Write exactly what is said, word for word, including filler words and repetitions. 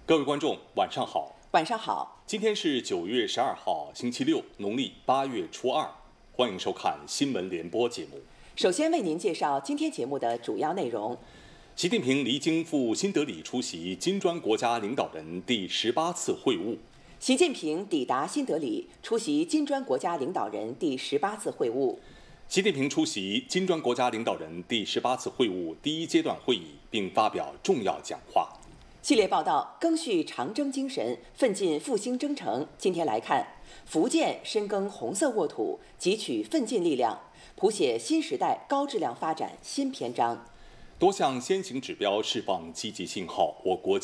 各位观众，晚上好。 晚上好。 今天是九月十二号，星期六，农历八月初二。欢迎收看新闻联播节目。 首先为您介绍今天节目的主要内容。 习近平离京赴新德里出席金砖国家领导人第十八次会晤。 习近平抵达新德里出席金砖国家领导人第十八次会晤。 习近平出席金砖国家领导人第十八次会晤第一阶段会议，并发表重要讲话。 系列报道赓续长征精神，奋进复兴征程。今天来看，福建深耕红色沃土，汲取奋进力量，谱写新时代高质量发展新篇章。 多项先行指标释放积极信号，我国